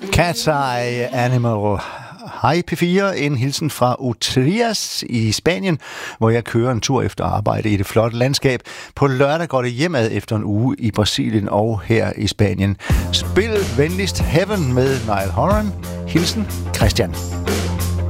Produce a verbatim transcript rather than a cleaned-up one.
Cat's Eye Animal. Hej P fire, en hilsen fra Utrias i Spanien, hvor jeg kører en tur efter arbejde i det flotte landskab. På lørdag går det hjemad efter en uge i Brasilien og her i Spanien. Spil venligst Heaven med Niall Horan. Hilsen Christian.